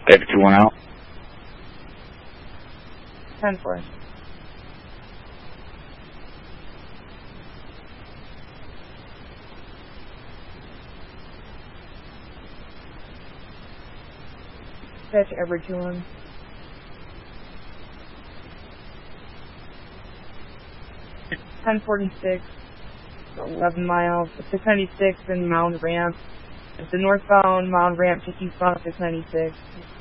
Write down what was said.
David 21 out. 10-4. Catch every 2-1. 1046, 11 miles, 696 and Mound Ramp. It's the northbound Mound Ramp to Eastbound 696.